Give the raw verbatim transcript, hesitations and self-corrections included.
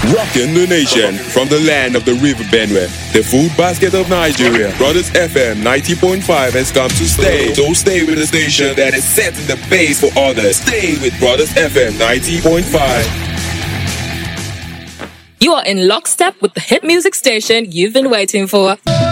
Rocking the nation from the land of the River Benue, the food basket of Nigeria. Brothers F M ninety point five has come to stay. So stay with the station that is setting the pace for others. Stay with Brothers F M ninety point five. You are in lockstep with the hit music station you've been waiting for.